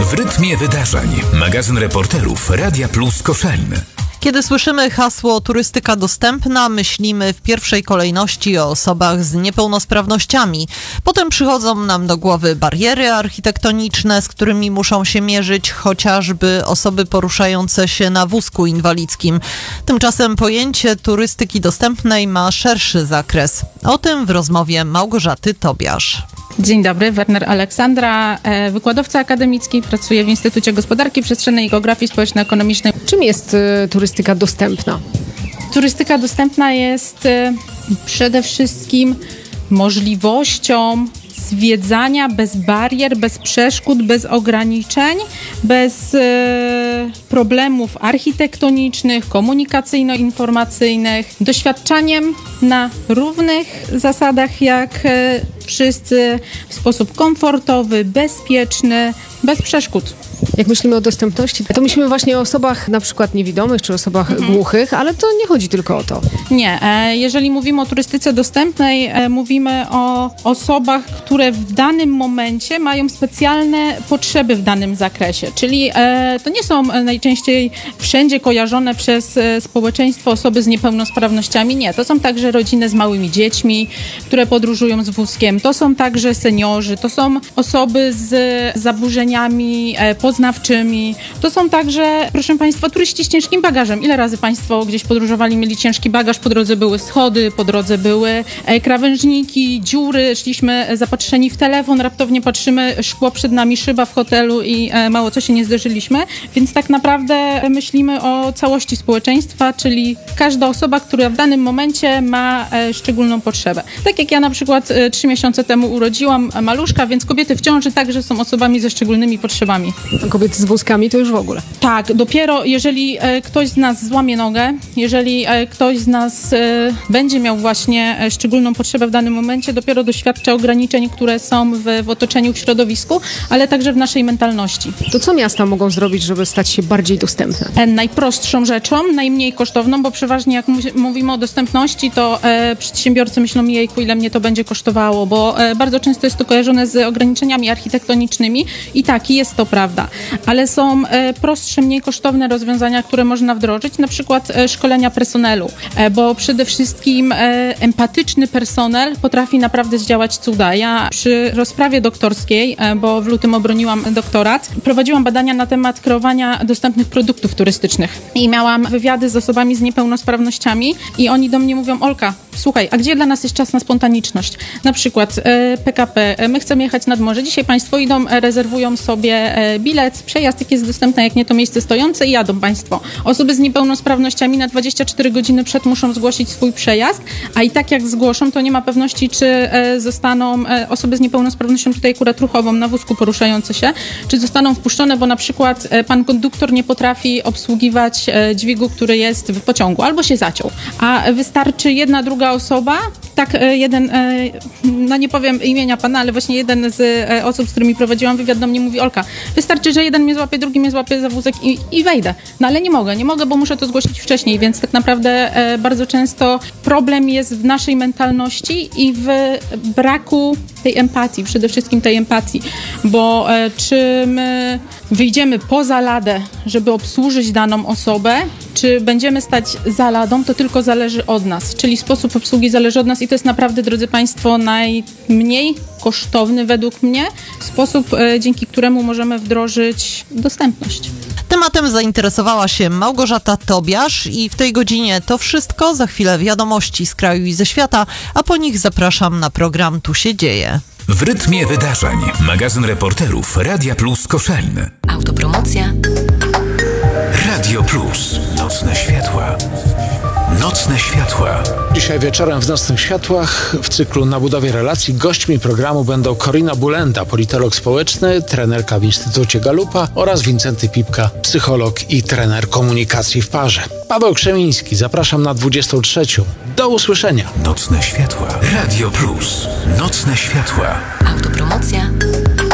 W rytmie wydarzeń. Magazyn reporterów Radia Plus Koszalin. Kiedy słyszymy hasło turystyka dostępna, myślimy w pierwszej kolejności o osobach z niepełnosprawnościami. Potem przychodzą nam do głowy bariery architektoniczne, z którymi muszą się mierzyć chociażby osoby poruszające się na wózku inwalidzkim. Tymczasem pojęcie turystyki dostępnej ma szerszy zakres. O tym w rozmowie Małgorzaty Tobiasz. Dzień dobry, Werner Aleksandra, wykładowca akademicki, pracuję w Instytucie Gospodarki Przestrzennej i Geografii Społeczno-Ekonomicznej. Czym jest turystyka dostępna? Turystyka dostępna jest przede wszystkim możliwością zwiedzania bez barier, bez przeszkód, bez ograniczeń, bez problemów architektonicznych, komunikacyjno-informacyjnych, doświadczaniem na równych zasadach jak wszyscy, w sposób komfortowy, bezpieczny, bez przeszkód. Jak myślimy o dostępności, to myślimy właśnie o osobach na przykład niewidomych czy osobach głuchych, ale to nie chodzi tylko o to. Nie. Jeżeli mówimy o turystyce dostępnej, mówimy o osobach, które w danym momencie mają specjalne potrzeby w danym zakresie. Czyli to nie są najczęściej wszędzie kojarzone przez społeczeństwo osoby z niepełnosprawnościami. Nie. To są także rodziny z małymi dziećmi, które podróżują z wózkiem. To są także seniorzy. To są osoby z zaburzeniami poznawczymi. To są także, proszę Państwa, turyści z ciężkim bagażem. Ile razy Państwo gdzieś podróżowali, mieli ciężki bagaż? Po drodze były schody, po drodze były krawężniki, dziury, szliśmy zapatrzeni w telefon, raptownie patrzymy, szkło przed nami, szyba w hotelu i mało co się nie zderzyliśmy. Więc tak naprawdę myślimy o całości społeczeństwa, czyli każda osoba, która w danym momencie ma szczególną potrzebę. Tak jak ja na przykład 3 miesiące temu urodziłam maluszka, więc kobiety w ciąży także są osobami ze szczególnymi potrzebami. A kobiety z wózkami to już w ogóle. Tak, dopiero jeżeli ktoś z nas złamie nogę, jeżeli ktoś z nas będzie miał właśnie szczególną potrzebę w danym momencie, dopiero doświadcza ograniczeń, które są w otoczeniu, w środowisku, ale także w naszej mentalności. To co miasta mogą zrobić, żeby stać się bardziej dostępne? Najprostszą rzeczą, najmniej kosztowną, bo przeważnie jak mówimy o dostępności, to przedsiębiorcy myślą, jejku, ile mnie to będzie kosztowało, bo bardzo często jest to kojarzone z ograniczeniami architektonicznymi i tak, jest to prawda, ale są prostsze, mniej kosztowne rozwiązania, które można wdrożyć, na przykład szkolenia personelu, bo przede wszystkim empatyczny personel potrafi naprawdę zdziałać cuda. Ja przy rozprawie doktorskiej, bo w lutym obroniłam doktorat, prowadziłam badania na temat kreowania dostępnych produktów turystycznych i miałam wywiady z osobami z niepełnosprawnościami i oni do mnie mówią: Olka, słuchaj, a gdzie dla nas jest czas na spontaniczność? Na przykład PKP, my chcemy jechać nad morze, dzisiaj Państwo idą, rezerwują sobie bilet, przejazd, jak jest dostępny, jak nie to miejsce stojące i jadą Państwo. Osoby z niepełnosprawnościami na 24 godziny przed muszą zgłosić swój przejazd, a i tak jak zgłoszą, to nie ma pewności, czy zostaną osoby z niepełnosprawnością, tutaj akurat ruchową, na wózku poruszające się, czy zostaną wpuszczone, bo na przykład pan konduktor nie potrafi obsługiwać dźwigu, który jest w pociągu, albo się zaciął. A wystarczy jedna, druga osoba, tak jeden, no nie powiem imienia pana, ale właśnie jeden z osób, z którymi prowadziłam wywiad, do mnie mówi: Olka, wystarczy, że jeden mnie złapie, drugi mnie złapie za wózek i wejdę. No ale nie mogę, bo muszę to zgłosić wcześniej, więc tak naprawdę bardzo często problem jest w naszej mentalności i w braku tej empatii, przede wszystkim tej empatii, bo czy my wyjdziemy poza ladę, żeby obsłużyć daną osobę, czy będziemy stać za ladą, to tylko zależy od nas, czyli sposób obsługi zależy od nas i to jest naprawdę, drodzy Państwo, najmniej kosztowny według mnie sposób, dzięki któremu możemy wdrożyć dostępność. Tematem zainteresowała się Małgorzata Tobiasz i w tej godzinie to wszystko. Za chwilę wiadomości z kraju i ze świata, a po nich zapraszam na program Tu się dzieje. W rytmie wydarzeń. Magazyn reporterów Radia Plus Koszalin. Autopromocja. Radio Plus. Nocne światła. Nocne światła. Dzisiaj wieczorem w Nocnych Światłach w cyklu Na budowie relacji gośćmi programu będą Corina Bulenda, politolog społeczny, trenerka w Instytucie Galupa, oraz Wincenty Pipka, psycholog i trener komunikacji w parze. Paweł Krzemiński, zapraszam na 23. Do usłyszenia. Nocne światła. Radio Plus. Nocne światła. Autopromocja.